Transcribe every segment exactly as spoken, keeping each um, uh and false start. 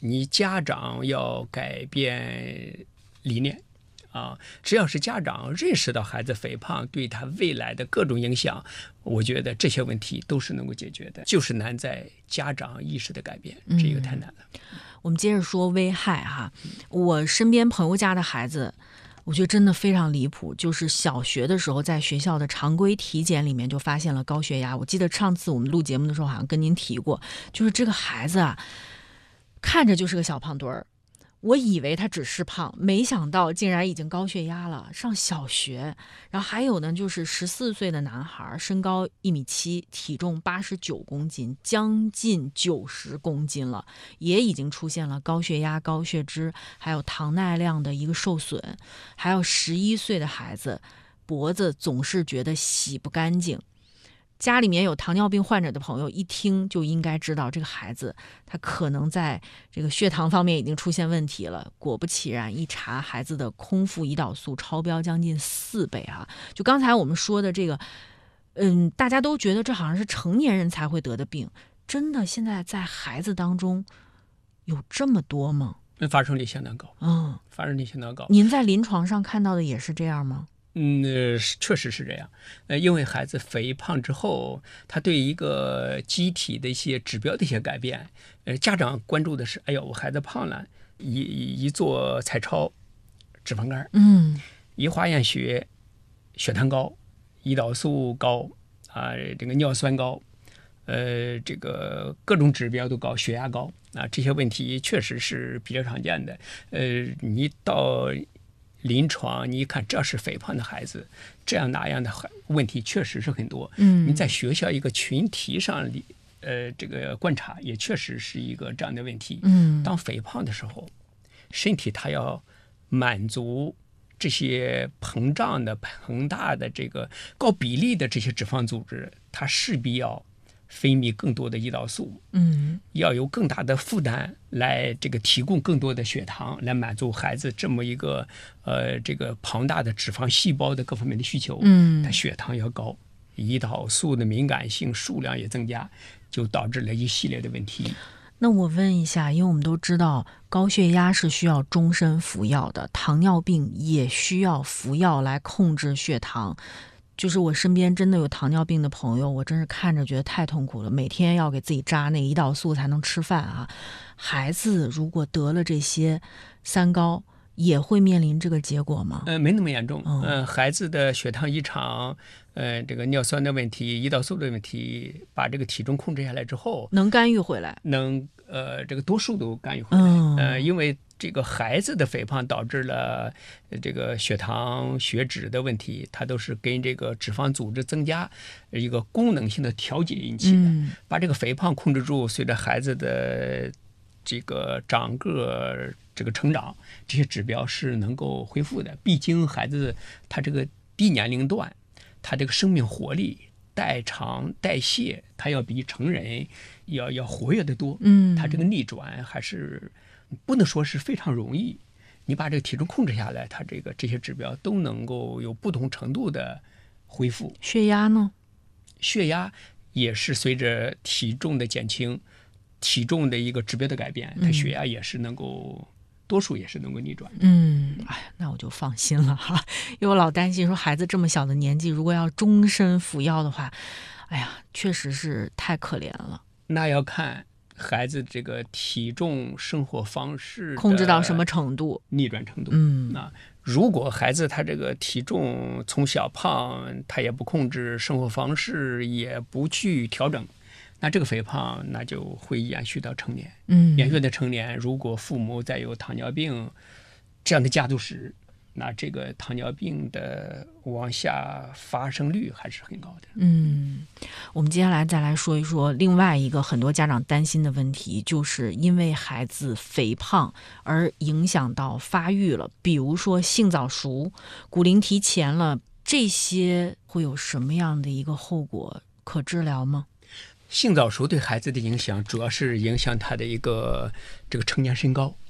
你家长要改变理念啊，只要是家长认识到孩子肥胖对他未来的各种影响，我觉得这些问题都是能够解决的，就是难在家长意识的改变，这个太难了。 嗯、我们接着说危害哈，我身边朋友家的孩子，我觉得真的非常离谱，就是小学的时候在学校的常规体检里面就发现了高血压。我记得上次我们录节目的时候好像跟您提过，就是这个孩子啊，看着就是个小胖墩儿。我以为他只是胖，没想到竟然已经高血压了，上小学。然后还有呢，就是十四岁的男孩，身高一米七，体重八十九公斤，将近九十公斤了，也已经出现了高血压、高血脂，还有糖耐量的一个受损。还有十一岁的孩子，脖子总是觉得洗不干净。家里面有糖尿病患者的朋友一听就应该知道，这个孩子他可能在这个血糖方面已经出现问题了。果不其然，一查孩子的空腹胰岛素超标将近四倍啊！就刚才我们说的这个，嗯，大家都觉得这好像是成年人才会得的病，真的现在在孩子当中有这么多吗？ 发生率相当高， 嗯， 发生率相当高。 您在临床上看到的也是这样吗？ 嗯，呃，确实是这样。呃，因为孩子肥胖之后，他对一个机体的一些指标的一些改变，呃，家长关注的是，哎呦，我孩子胖了，一一做彩超，脂肪肝， 嗯， 一化验血，血糖高，胰岛素高，啊，这个尿酸高，呃，这个各种指标都高，血压高啊，这些问题确实是比较常见的。呃，你到临床你一看，这是肥胖的孩子，这样那样的问题确实是很多。 嗯， 你在学校一个群体上，呃，这个观察也确实是一个这样的问题。 嗯， 当肥胖的时候，身体它要满足这些膨胀的、膨大的这个高比例的这些脂肪组织，它势必要分泌更多的胰岛素， 嗯， 要有更大的负担来这个提供更多的血糖，来满足孩子这么一个呃这个庞大的脂肪细胞的各方面的需求。 嗯， 它血糖要高，胰岛素的敏感性数量也增加，就导致了一系列的问题。 那我问一下，因为我们都知道高血压是需要终身服药的，糖尿病也需要服药来控制血糖。就是我身边真的有糖尿病的朋友，我真是看着觉得太痛苦了，每天要给自己扎那胰岛素才能吃饭啊。孩子如果得了这些三高，也会面临这个结果吗？ 呃，没那么严重。 嗯、 呃，孩子的血糖异常，呃，这个尿酸的问题、胰岛素的问题，把这个体重控制下来之后， 能干预回来， 能呃，这个多数都干预回来。 嗯、 呃，因为这个孩子的肥胖导致了这个血糖、血脂的问题，它都是跟这个脂肪组织增加一个功能性的调节引起的。 嗯、 把这个肥胖控制住，随着孩子的这个长个、这个成长，这些指标是能够恢复的。毕竟孩子他这个低年龄段，他这个生命活力、代偿、代谢，他要比成人要要活跃得多。 嗯， 他这个逆转还是不能说是非常容易。你把这个体重控制下来，他这个这些指标都能够有不同程度的恢复。 血压呢？ 血压也是随着体重的减轻，体重的一个指标的改变，它血压也是能够，多数也是能够逆转。 嗯，哎，那我就放心了哈，因为我老担心说孩子这么小的年纪，如果要终身服药的话，哎呀，确实是太可怜了。 那要看孩子这个体重、生活方式控制到什么程度， 逆转程度。 嗯， 那如果孩子他这个体重从小胖，他也不控制生活方式，也不去调整，那这个肥胖那就会延续到成年。 嗯， 延续到成年，如果父母再有糖尿病这样的家族史，那这个糖尿病的往下发生率还是很高的。 嗯，我们接下来再来说一说另外一个很多家长担心的问题，就是因为孩子肥胖而影响到发育了，比如说性早熟、骨龄提前了，这些会有什么样的一个后果？可治疗吗？ 性早熟对孩子的影响主要是影响他的一个这个成年身高。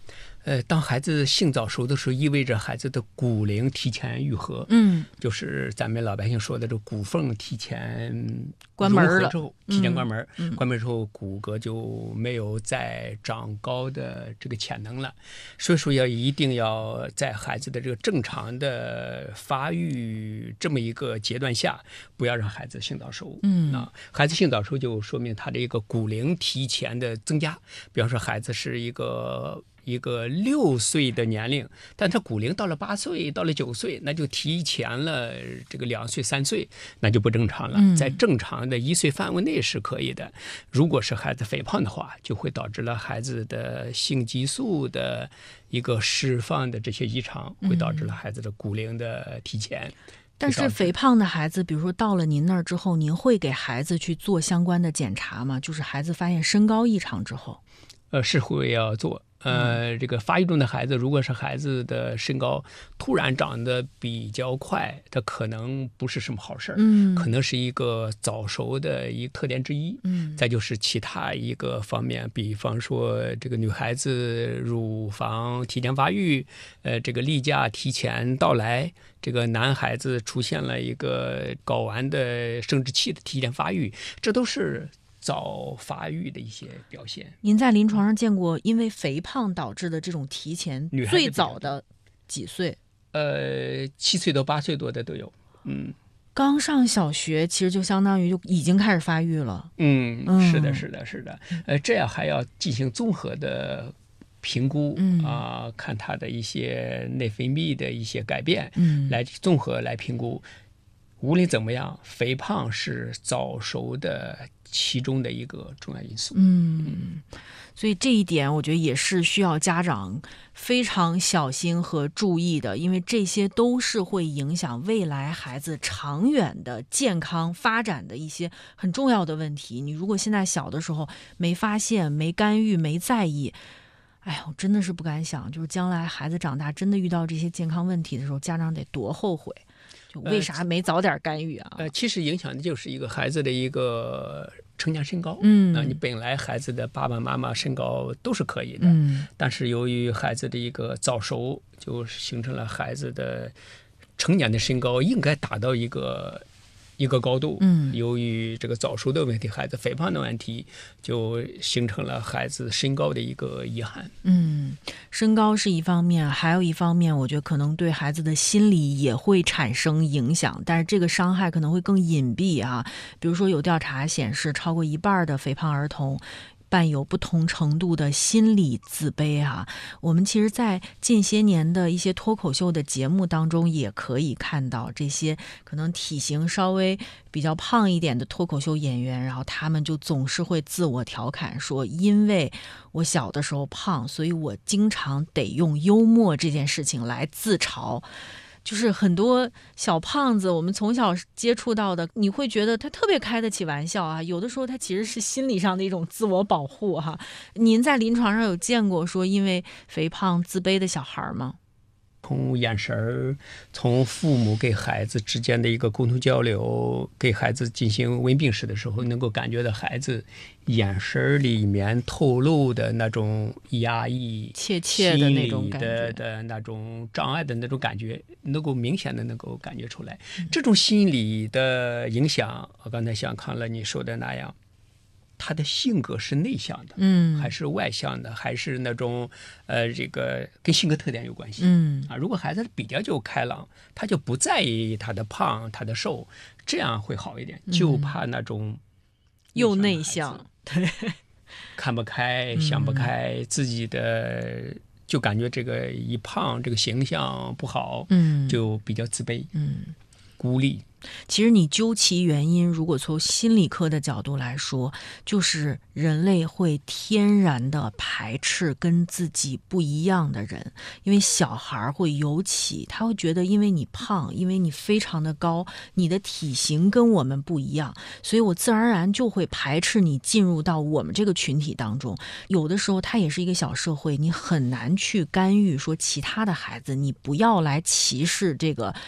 呃，当孩子性早熟的时候，意味着孩子的骨龄提前愈合， 嗯， 就是咱们老百姓说的这骨缝提前关门了之后，提前关门， 嗯、 关门之后骨骼就没有再长高的这个潜能了，所以说要一定要在孩子的这个正常的发育这么一个阶段下，不要让孩子性早熟。 嗯， 啊，孩子性早熟就说明他的一个骨龄提前的增加，比方说孩子是一个。一个六岁的年龄，但他骨龄到了八岁，到了九岁，那就提前了这个两岁、三岁，那就不正常了。 嗯、 在正常的一岁范围内是可以的。如果是孩子肥胖的话，就会导致了孩子的性激素的一个释放的这些异常，会导致了孩子的骨龄的提前。 但是肥胖的孩子，比如说到了您那儿之后，您会给孩子去做相关的检查吗？就是孩子发现身高异常之后， 呃，是会要做。呃，这个发育中的孩子，如果是孩子的身高突然长得比较快，它可能不是什么好事儿， 嗯， 可能是一个早熟的一个特点之一。 嗯， 再就是其他一个方面，比方说这个女孩子乳房提前发育，呃，这个例假提前到来，这个男孩子出现了一个睾丸的生殖器的提前发育，这都是早发育的一些表现。 您在临床上见过因为肥胖导致的这种提前最早的几岁？ 呃，七岁到八岁多的都有。嗯， 刚上小学其实就相当于就已经开始发育了。 嗯，是的，是的，是的。呃，这样还要进行综合的评估啊、呃，看他的一些内分泌的一些改变， 嗯， 来综合来评估。无论怎么样，肥胖是早熟的其中的一个重要因素。 嗯，所以这一点我觉得也是需要家长非常小心和注意的，因为这些都是会影响未来孩子长远的健康发展的一些很重要的问题。你如果现在小的时候没发现、没干预、没在意，哎呀，我真的是不敢想，就是将来孩子长大真的遇到这些健康问题的时候，家长得多后悔。为啥没早点干预啊？ 呃，其实影响的就是一个孩子的一个成年身高。 嗯， 那你本来孩子的爸爸妈妈身高都是可以的， 嗯， 但是由于孩子的一个早熟，就形成了孩子的成年的身高应该达到一个一个高度。 嗯， 由于这个早熟的问题，孩子肥胖的问题，就形成了孩子身高的一个遗憾。 嗯，身高是一方面，还有一方面，我觉得可能对孩子的心理也会产生影响，但是这个伤害可能会更隐蔽啊。比如说，有调查显示，超过一半的肥胖儿童伴有不同程度的心理自卑啊。我们其实在近些年的一些脱口秀的节目当中也可以看到，这些可能体型稍微比较胖一点的脱口秀演员，然后他们就总是会自我调侃说，因为我小的时候胖，所以我经常得用幽默这件事情来自嘲。就是很多小胖子，我们从小接触到的，你会觉得他特别开得起玩笑啊，有的时候他其实是心理上的一种自我保护哈。您在临床上有见过说因为肥胖自卑的小孩吗？ 从眼神儿，从父母给孩子之间的一个沟通交流，给孩子进行问病史的时候，能够感觉到孩子眼神里面透露的那种压抑、 怯怯的那种感觉的的那种障碍的那种感觉，能够明显的能够感觉出来。嗯、这种心理的影响，我刚才像康乐你说的那样。他的性格是内向的， 嗯， 还是外向的，还是那种，呃，这个跟性格特点有关系， 嗯啊，如果孩子比较就开朗，他就不在意他的胖，他的瘦，这样会好一点，就怕那种又内向，对， 看不开，想不开，嗯、自己的就感觉这个一胖，这个形象不好， 嗯， 就比较自卑， 嗯， 孤立。 其实你究其原因，如果从心理科的角度来说，就是人类会天然的排斥跟自己不一样的人，因为小孩会尤其他会觉得因为你胖，因为你非常的高，你的体型跟我们不一样，所以我自然而然就会排斥你进入到我们这个群体当中。有的时候它也是一个小社会，你很难去干预说其他的孩子，你不要来歧视这个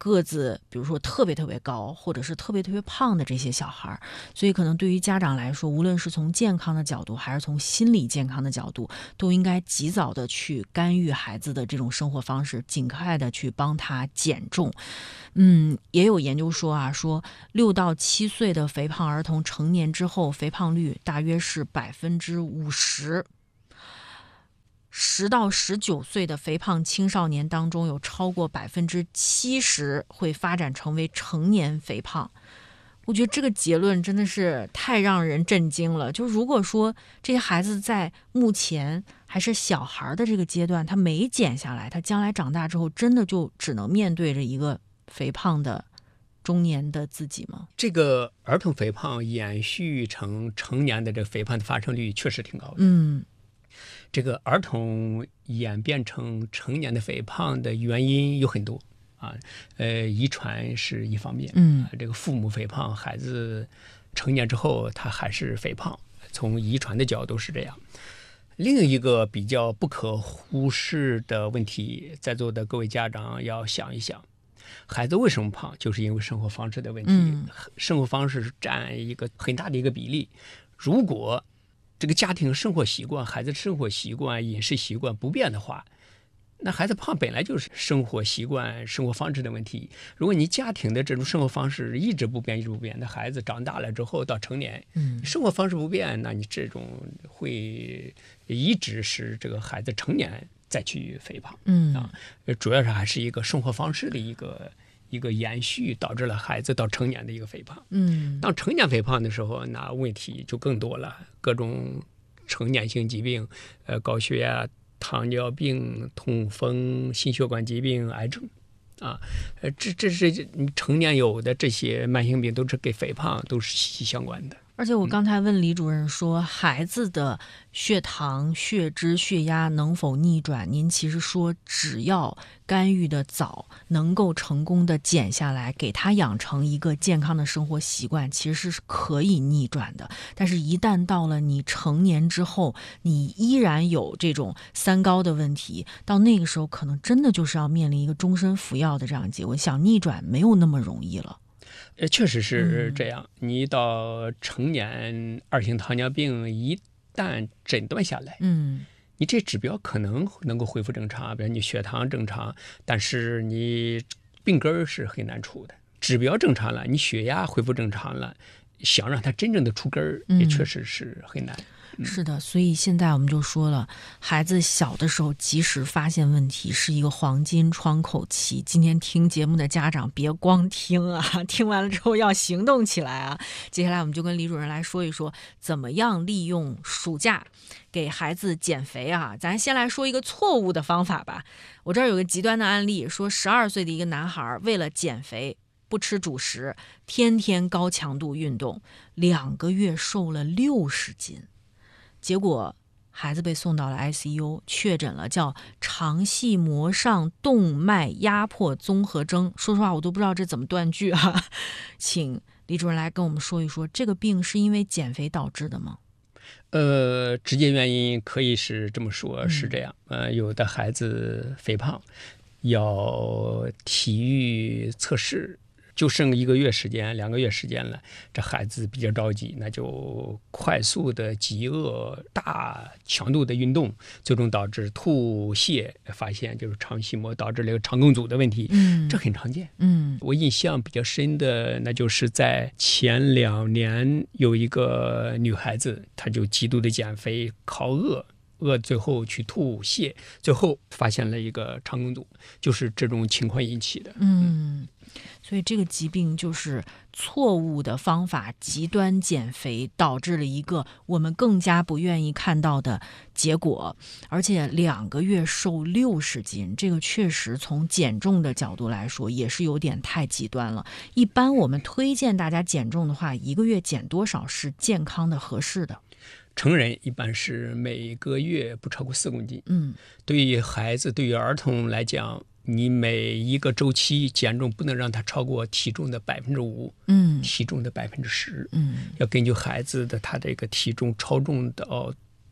个子比如说特别特别高，或者是特别特别胖的这些小孩，所以可能对于家长来说，无论是从健康的角度还是从心理健康的角度，都应该及早的去干预孩子的这种生活方式，尽快的去帮他减重。嗯，也有研究说啊，说六到七岁的肥胖儿童成年之后，肥胖率大约是百分之五十。十到十九岁的肥胖青少年当中，有超过百分之七十会发展成为成年肥胖。我觉得这个结论真的是太让人震惊了。就如果说这些孩子在目前还是小孩的这个阶段，他没减下来，他将来长大之后，真的就只能面对着一个肥胖的中年的自己吗？ 这个儿童肥胖延续成成年的这个肥胖的发生率确实挺高的。 嗯。 这个儿童演变成成年的肥胖的原因有很多啊，呃，遗传是一方面， 嗯， 这个父母肥胖，孩子成年之后他还是肥胖，从遗传的角度是这样。另一个比较不可忽视的问题，在座的各位家长要想一想，孩子为什么胖，就是因为生活方式的问题， 嗯、 生活方式占一个很大的一个比例。如果这个家庭生活习惯、孩子生活习惯、饮食习惯不变的话，那孩子胖本来就是生活习惯、生活方式的问题。如果你家庭的这种生活方式一直不变、一直不变，那孩子长大了之后到成年， 嗯， 生活方式不变，那你这种会一直是这个孩子成年再去肥胖， 嗯啊，主要是还是一个生活方式的一个一个延续，导致了孩子到成年的一个肥胖。 嗯， 当成年肥胖的时候，那问题就更多了，各种成年性疾病，呃，高血压、糖尿病、痛风、心血管疾病、癌症，啊，呃，这这是成年有的这些慢性病，都是跟肥胖都是息息相关的。 而且我刚才问李主任说，孩子的血糖、血脂、血压能否逆转？您其实说，只要干预的早，能够成功的减下来，给他养成一个健康的生活习惯，其实是可以逆转的。但是，一旦到了你成年之后，你依然有这种三高的问题，到那个时候，可能真的就是要面临一个终身服药的这样结果。想逆转没有那么容易了。 呃，确实是这样。嗯、你到成年二型糖尿病一旦诊断下来， 嗯， 你这指标可能能够恢复正常，比如你血糖正常，但是你病根儿是很难除的。指标正常了，你血压恢复正常了，想让它真正的出根儿，也确实是很难。 嗯、是的，所以现在我们就说了，孩子小的时候及时发现问题是一个黄金窗口期。今天听节目的家长别光听啊，听完了之后要行动起来啊。接下来我们就跟李主任来说一说，怎么样利用暑假给孩子减肥啊。咱先来说一个错误的方法吧。我这儿有个极端的案例，说十二岁的一个男孩为了减肥，不吃主食，天天高强度运动，两个月瘦了六十斤。结果孩子被送到了 I C U， 确诊了叫肠系膜上动脉压迫综合征。说实话，我都不知道这怎么断句啊。请李主任来跟我们说一说，这个病是因为减肥导致的吗？ 呃，直接原因可以是这么说，是这样。呃，有的孩子肥胖，要体育测试。就剩一个月时间、两个月时间了，这孩子比较着急，那就快速的饥饿、大强度的运动，最终导致吐泻，发现就是肠系膜导致了肠梗阻的问题。 嗯， 这很常见。 嗯， 我印象比较深的，那就是在前两年有一个女孩子，她就极度的减肥，靠饿。饿最后去吐泻，最后发现了一个肠梗阻，就是这种情况引起的。 嗯，所以这个疾病就是错误的方法，极端减肥导致了一个我们更加不愿意看到的结果。而且两个月瘦六十斤，这个确实从减重的角度来说也是有点太极端了。一般我们推荐大家减重的话，一个月减多少是健康的、合适的？ 成人一般是每个月不超过四公斤。 嗯， 对于孩子、对于儿童来讲，你每一个周期减重不能让他超过体重的百分之五， 嗯， 体重的百分之十， 嗯， 要根据孩子的他这个体重超重到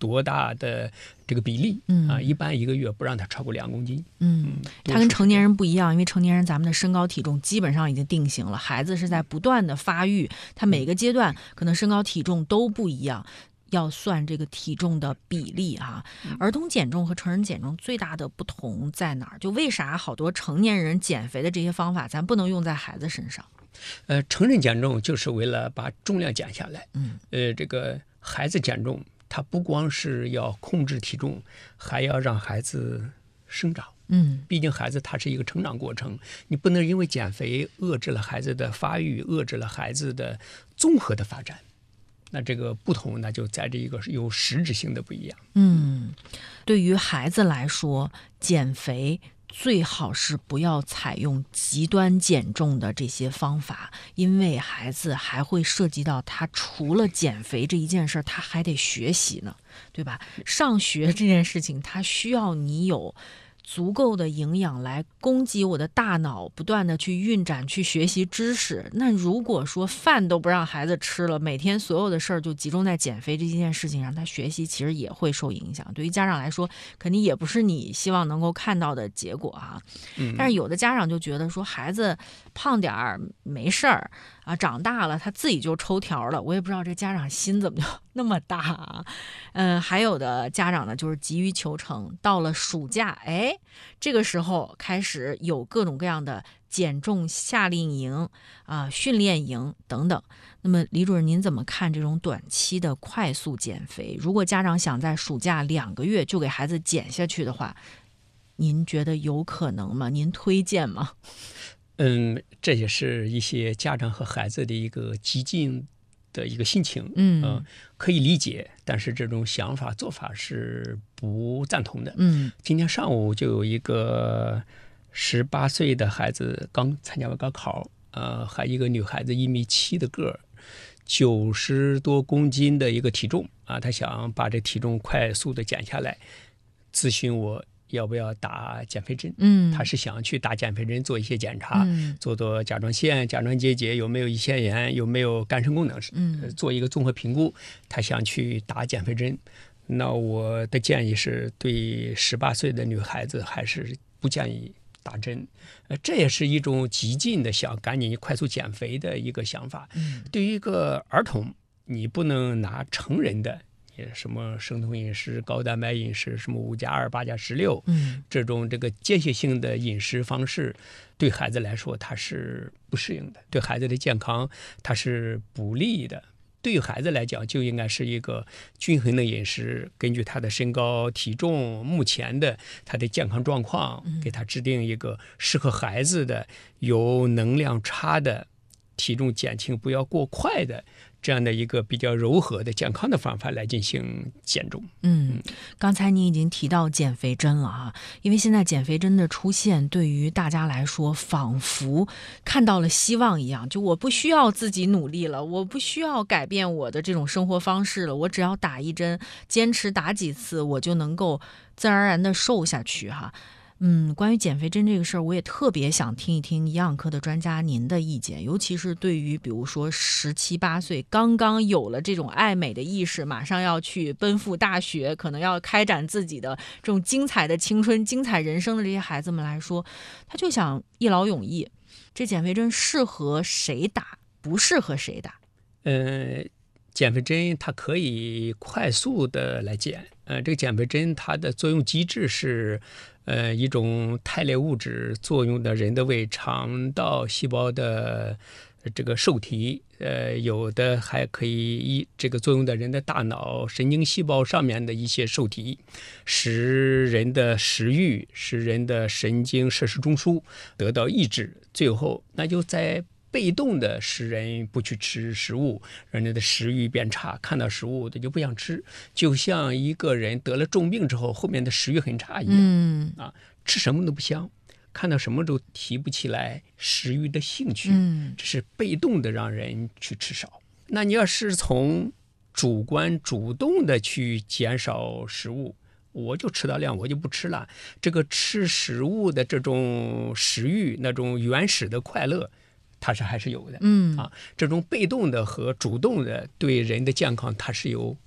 多大的这个比例、 嗯、 啊，一般一个月不让他超过两公斤。 嗯，他跟成年人不一样，因为成年人咱们的身高体重基本上已经定型了，孩子是在不断的发育，他每个阶段可能身高体重都不一样。要算这个体重的比例啊，儿童减重和成人减重最大的不同在哪儿？就为啥好多成年人减肥的这些方法，咱不能用在孩子身上？ 呃，成人减重就是为了把重量减下来， 嗯， 呃，这个孩子减重，他不光是要控制体重，还要让孩子生长。 嗯， 毕竟孩子他是一个成长过程，你不能因为减肥遏制了孩子的发育，遏制了孩子的综合的发展。那这个不同，那就在这一个有实质性的不一样。 嗯，对于孩子来说，减肥最好是不要采用极端减重的这些方法，因为孩子还会涉及到他除了减肥这一件事，他还得学习呢，对吧？上学这件事情，他需要你有足够的营养来供给我的大脑不断的去运转去学习知识。那如果说饭都不让孩子吃了，每天所有的事儿就集中在减肥这件事情上，他学习其实也会受影响。对于家长来说，肯定也不是你希望能够看到的结果啊。但是有的家长就觉得说孩子胖点儿没事儿啊，长大了他自己就抽条了。我也不知道这家长心怎么就那么大啊。嗯，还有的家长呢就是急于求成，到了暑假，哎，这个时候开始有各种各样的减重夏令营啊、训练营等等。那么李主任您怎么看这种短期的快速减肥？如果家长想在暑假两个月就给孩子减下去的话，您觉得有可能吗？您推荐吗？ 嗯，这也是一些家长和孩子的一个激进的一个心情， 嗯、 呃，可以理解，但是这种想法做法是不赞同的。 嗯， 今天上午就有一个十八岁的孩子刚参加完高考，呃，还一个女孩子一米七的个儿，九十多公斤的一个体重啊，她想把这体重快速的减下来，咨询我要不要打减肥针。 嗯， 他是想去打减肥针做一些检查， 嗯、 做做甲状腺、甲状结节有没有胰腺炎，有没有肝肾功能， 嗯， 做一个综合评估。他想去打减肥针，那我的建议是对十八岁的女孩子还是不建议打针。呃，这也是一种激进的想赶紧快速减肥的一个想法。 嗯， 对于一个儿童，你不能拿成人的。什么生酮饮食、高蛋白饮食，什么五加二、八加十六， 嗯， 这种这个间歇性的饮食方式，对孩子来说它是不适应的，对孩子的健康它是不利的。对于孩子来讲，就应该是一个均衡的饮食，根据他的身高、体重、目前的他的健康状况，给他制定一个适合孩子的、有能量差的、体重减轻不要过快的。这样的一个比较柔和的健康的方法来进行减重。 嗯，刚才您已经提到减肥针了哈，因为现在减肥针的出现对于大家来说仿佛看到了希望一样，就我不需要自己努力了，我不需要改变我的这种生活方式了，我只要打一针，坚持打几次，我就能够自然而然的瘦下去哈。嗯，关于减肥针这个事儿，我也特别想听一听营养科的专家您的意见，尤其是对于比如说十七八岁刚刚有了这种爱美的意识，马上要去奔赴大学，可能要开展自己的这种精彩的青春、精彩人生的这些孩子们来说，他就想一劳永逸。这减肥针适合谁打，不适合谁打？ 呃，减肥针它可以快速的来减。呃，这个减肥针它的作用机制是。呃，一种肽类物质作用的人的胃肠道细胞的这个受体，呃，有的还可以一这个作用的人的大脑神经细胞上面的一些受体，使人的食欲、使人的神经摄食中枢得到抑制，最后那就在。被动的使人不去吃食物，让人的食欲变差，看到食物他就不想吃，就像一个人得了重病之后，后面的食欲很差一样。 嗯啊，吃什么都不香，看到什么都提不起来食欲的兴趣。 嗯， 这是被动的让人去吃少。那你要是从主观主动的去减少食物，我就吃到量，我就不吃了。这个吃食物的这种食欲，那种原始的快乐。它是还是有的， 嗯啊，这种被动的和主动的对人的健康它是有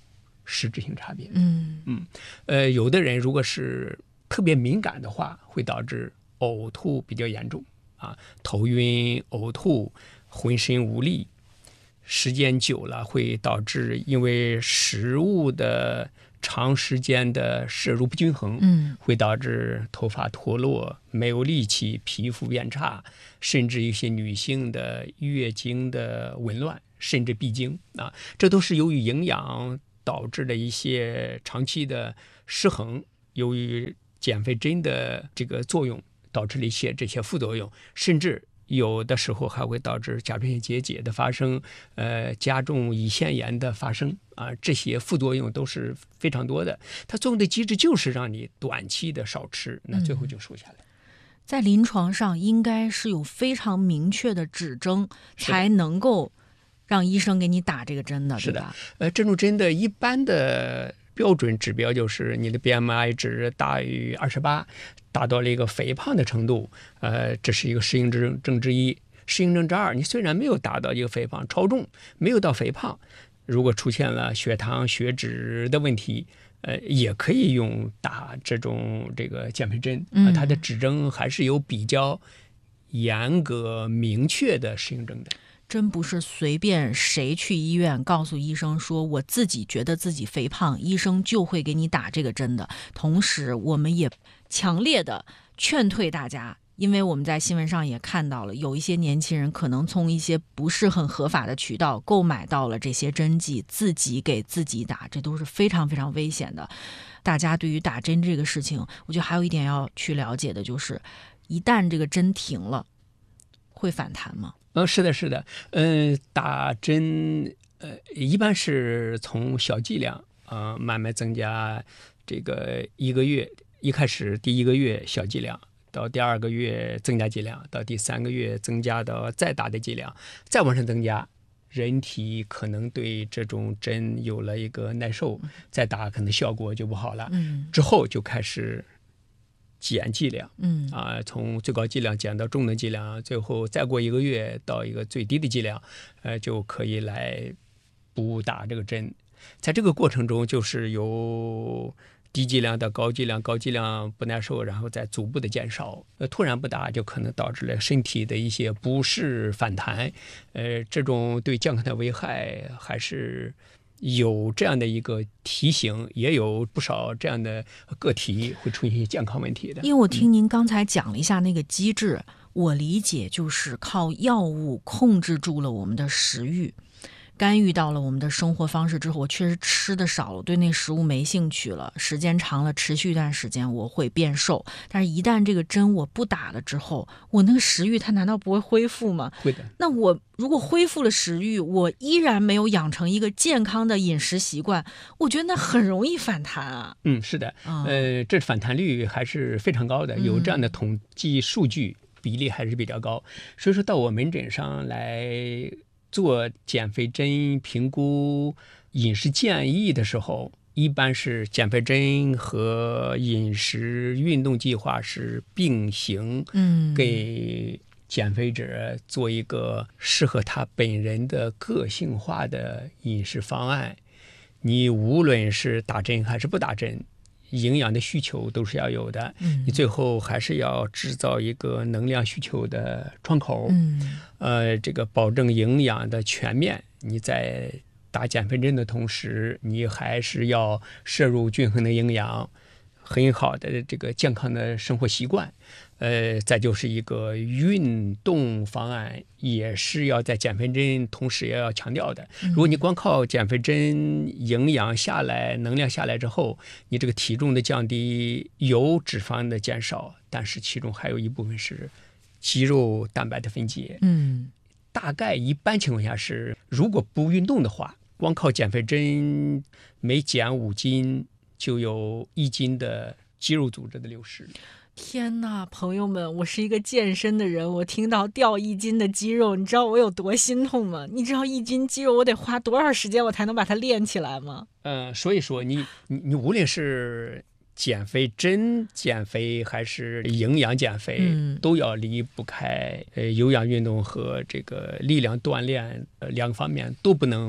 实质性差别。 嗯嗯，呃，有的人如果是特别敏感的话，会导致呕吐比较严重啊，头晕、呕吐、浑身无力，时间久了会导致因为食物的长时间的摄入不均衡， 嗯， 会导致头发脱落、没有力气、皮肤变差，甚至一些女性的月经的紊乱，甚至闭经啊，这都是由于营养导致的一些长期的失衡，由于减肥针的这个作用导致了一些这些副作用，甚至有的时候还会导致甲状腺结节的发生，呃，加重胰腺炎的发生啊，这些副作用都是非常多的。它作用的机制就是让你短期的少吃，那最后就瘦下来。 嗯，在临床上应该是有非常明确的指征，才能够让医生给你打这个针的， 是的， 对吧？ 呃，这种针的一般的标准指标就是你的 B M I 值大于二十八，达到了一个肥胖的程度，呃，这是一个适应症症之一。适应症之二，你虽然没有达到一个肥胖，超重没有到肥胖，如果出现了血糖、血脂的问题，呃，也可以用打这种这个减肥针，啊、呃，它的指征还是有比较严格明确的适应症的。 真不是随便谁去医院告诉医生说我自己觉得自己肥胖，医生就会给你打这个针的。同时我们也强烈的劝退大家，因为我们在新闻上也看到了，有一些年轻人可能从一些不是很合法的渠道购买到了这些针剂，自己给自己打，这都是非常非常危险的。大家对于打针这个事情，我觉得还有一点要去了解的就是，一旦这个针停了，会反弹吗？ 嗯，是的，是的，嗯、呃，打针，呃，一般是从小剂量啊、呃、慢慢增加，这个一个月，一开始第一个月小剂量，到第二个月增加剂量，到第三个月增加到再大的剂量，再往上增加，人体可能对这种针有了一个耐受，再打可能效果就不好了， 嗯， 之后就开始减剂量， 嗯啊，从最高剂量减到中等剂量，最后再过一个月到一个最低的剂量，呃，就可以来补打这个针。在这个过程中，就是由低剂量到高剂量，高剂量不耐受，然后再逐步的减少。呃，突然不打，就可能导致了身体的一些不适反弹。呃，这种对健康的危害还是有这样的一个提醒，也有不少这样的个体会出现一些健康问题的。 因为我听您刚才讲了一下那个机制，嗯、我理解就是靠药物控制住了我们的食欲，干预到了我们的生活方式之后，我确实吃的少了，对那食物没兴趣了，时间长了，持续一段时间我会变瘦。但是一旦这个针我不打了之后，我那个食欲它难道不会恢复吗？ 会的。 那我如果恢复了食欲，我依然没有养成一个健康的饮食习惯，我觉得那很容易反弹啊。 嗯，是的， 哦、 呃，这反弹率还是非常高的，有这样的统计数据，比例还是比较高。所以说到我门诊上来做减肥针评估饮食建议的时候，一般是减肥针和饮食运动计划是并行， 嗯， 给减肥者做一个适合他本人的个性化的饮食方案。你无论是打针还是不打针，营养的需求都是要有的， 嗯、 你最后还是要制造一个能量需求的窗口， 嗯、 呃，这个保证营养的全面。你在打减肥针的同时，你还是要摄入均衡的营养，很好的这个健康的生活习惯。呃，再就是一个运动方案，也是要在减肥针同时也要强调的。如果你光靠减肥针营养下来、能量下来之后，你这个体重的降低，有脂肪的减少，但是其中还有一部分是肌肉蛋白的分解。 嗯， 大概一般情况下是，如果不运动的话，光靠减肥针每减五斤就有一斤的肌肉组织的流失。 天哪，朋友们，我是一个健身的人，我听到掉一斤的肌肉，你知道我有多心痛吗？你知道一斤肌肉我得花多少时间我才能把它练起来吗？ 嗯、呃，所以说你你你无论是减肥针减肥还是营养减肥， 嗯、 都要离不开呃有氧运动和这个力量锻炼，呃两个方面都不能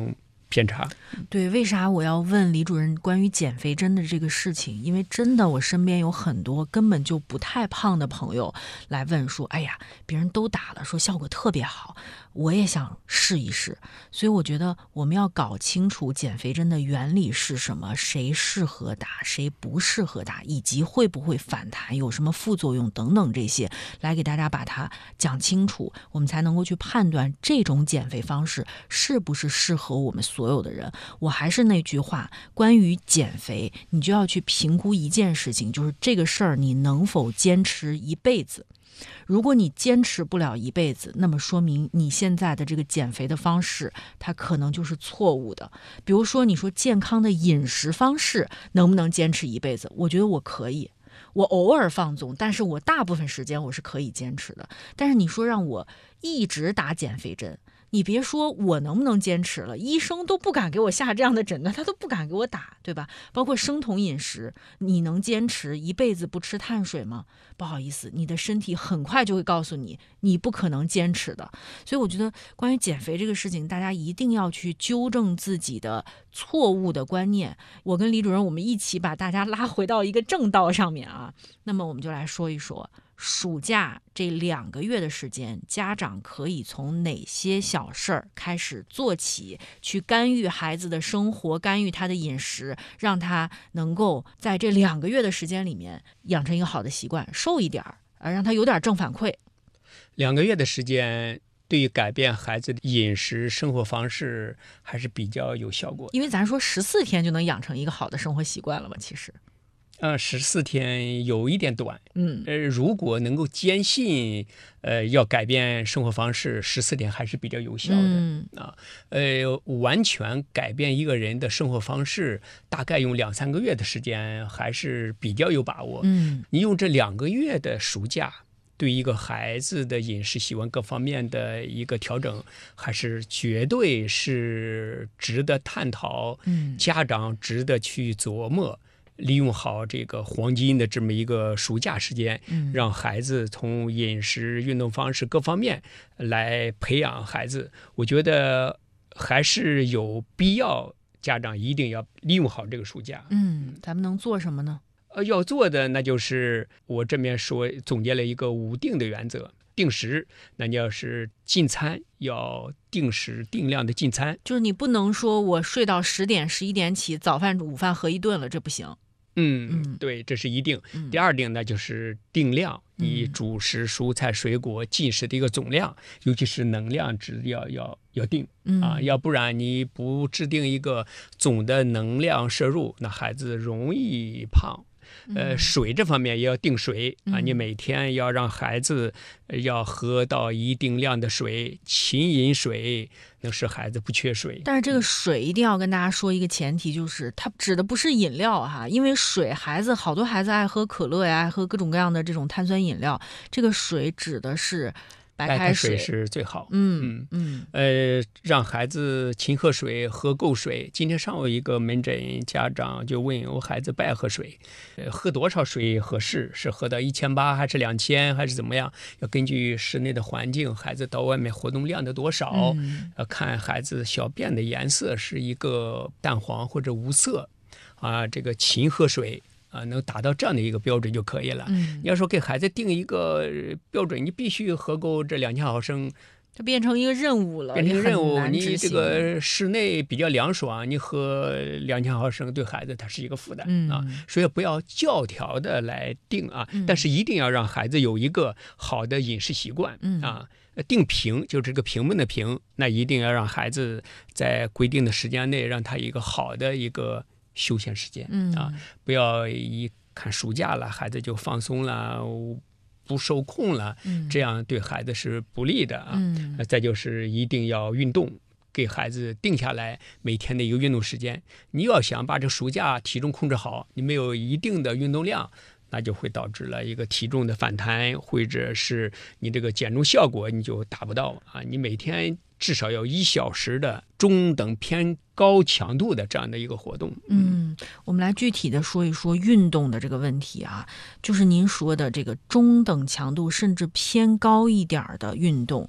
偏差。 对，为啥我要问李主任关于减肥针的这个事情？因为真的，我身边有很多根本就不太胖的朋友来问说：“哎呀，别人都打了，说效果特别好，我也想试一试。”所以我觉得我们要搞清楚减肥针的原理是什么，谁适合打，谁不适合打，以及会不会反弹，有什么副作用等等这些，来给大家把它讲清楚，我们才能够去判断这种减肥方式是不是适合我们所有的人。我还是那句话，关于减肥，你就要去评估一件事情，就是这个事儿你能否坚持一辈子。如果你坚持不了一辈子，那么说明你现在的这个减肥的方式，它可能就是错误的。比如说，你说健康的饮食方式能不能坚持一辈子？我觉得我可以。我偶尔放纵，但是我大部分时间我是可以坚持的。但是你说让我一直打减肥针，你别说我能不能坚持了，医生都不敢给我下这样的诊断，他都不敢给我打，对吧？包括生酮饮食，你能坚持一辈子不吃碳水吗？不好意思，你的身体很快就会告诉你，你不可能坚持的。所以我觉得关于减肥这个事情，大家一定要去纠正自己的错误的观念。我跟李主任，我们一起把大家拉回到一个正道上面啊。那么我们就来说一说，暑假这两个月的时间，家长可以从哪些小事儿开始做起，去干预孩子的生活，干预他的饮食，让他能够在这两个月的时间里面养成一个好的习惯，瘦一点儿，呃，让他有点正反馈。 两个月的时间对于改变孩子的饮食生活方式还是比较有效果， 因为咱说十四天就能养成一个好的生活习惯了嘛，其实。 呃，十四天有一点短， 嗯， 呃，如果能够坚信，呃，要改变生活方式，十四天还是比较有效的、 嗯、 啊。呃，完全改变一个人的生活方式，大概用两三个月的时间还是比较有把握。 嗯， 你用这两个月的暑假，对一个孩子的饮食习惯各方面的一个调整，还是绝对是值得探讨， 嗯， 家长值得去琢磨。利用好这个黄金的这么一个暑假时间， 嗯， 让孩子从饮食、运动方式各方面来培养孩子，我觉得还是有必要，家长一定要利用好这个暑假。 嗯，咱们能做什么呢？ 呃，要做的那就是我这边说总结了一个五定的原则。定时，那你要是进餐要定时定量的进餐， 就是你不能说我睡到十点十一点起，早饭午饭合一顿了，这不行。 嗯，嗯对，这是一定、嗯。第二定呢就是定量，以主食、蔬菜、水果进食的一个总量，嗯、尤其是能量值要要要定、 嗯、 啊，要不然你不制定一个总的能量摄入，那孩子容易胖。呃，水这方面也要定水啊，你每天要让孩子要喝到一定量的水，勤饮水，能使孩子不缺水。 但是这个水一定要跟大家说一个前提，就是它指的不是饮料哈，因为水，孩子好多孩子爱喝可乐呀，爱喝各种各样的这种碳酸饮料，这个水指的是白开水， 白开水是最好。 嗯嗯呃，让孩子勤喝水，喝够水。今天上午一个门诊家长就问我孩子不爱喝水，呃，喝多少水合适？是喝到一千八还是两千还是怎么样？要根据室内的环境，孩子到外面活动量的多少， 嗯、 要看孩子小便的颜色是一个淡黄或者无色，啊，这个勤喝水。啊，能达到这样的一个标准就可以了。 嗯， 你要说给孩子定一个标准，你必须喝够这两千毫升， 就变成一个任务了。 变成任务，你这个室内比较凉爽，你喝两千毫升对孩子他是一个负担、 嗯、 啊，所以不要教条的来定啊、 嗯， 但是一定要让孩子有一个好的饮食习惯、 嗯、 啊。定评就是这个评论的评，那一定要让孩子在规定的时间内，让他一个好的一个休闲时间、 嗯、 啊，不要一看暑假了，孩子就放松了，不受控了， 嗯、 这样对孩子是不利的啊、 嗯。 再就是一定要运动，给孩子定下来每天的一个运动时间。你要想把这暑假体重控制好，你没有一定的运动量，那就会导致了一个体重的反弹，或者是你这个减重效果你就达不到啊！你每天至少要一小时的中等偏高强度的这样的一个活动。 嗯，我们来具体的说一说运动的这个问题啊，就是您说的这个中等强度甚至偏高一点的运动，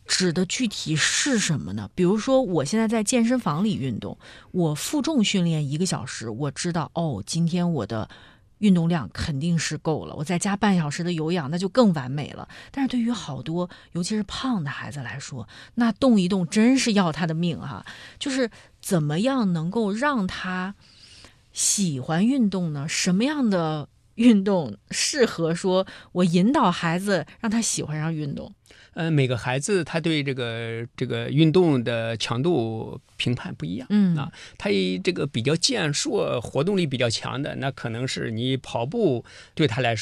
指的具体是什么呢？比如说，我现在在健身房里运动，我负重训练一个小时，我知道哦，今天我的运动量肯定是够了，我再加半小时的有氧，那就更完美了。但是对于好多尤其是胖的孩子来说，那动一动真是要他的命哈。就是怎么样能够让他喜欢运动呢？什么样的运动适合说我引导孩子让他喜欢上运动？ 呃，每个孩子他对这个这个运动的强度评判不一样， 嗯啊，他这个比较健硕、活动力比较强的，那可能是你跑步对他来说。